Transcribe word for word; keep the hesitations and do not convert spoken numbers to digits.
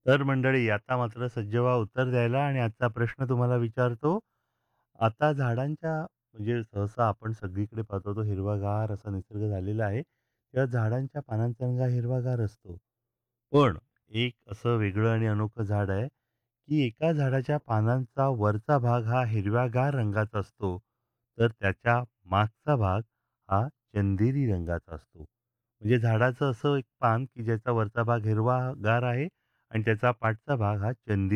तर मंडळी आता मात्र सज्ज व्हा उत्तर द्यायला आणि आजचा प्रश्न तुम्हाला विचारतो. आता झाडांच्या म्हणजे सहसा आपण सगळीकडे पाहतो तो हिरवागार असा निसर्ग झालेला आहे. त्या झाडांच्या पानांचा रंग हा हिरवागार असतो. पण एक असं वेगळं आणि अनोखं झाड आहे, की एका झाडाच्या पानांचा वरचा भाग हा हिरव्यागार रंगाचा असतो, तर त्याच्या मागचा भाग हा चंदेरी रंगाचा असतो. म्हणजे झाडाचं असं एक पान, की ज्याचा वरचा भाग हिरवागार आहे आणि त्याचा पाठचा भाग हा चंदी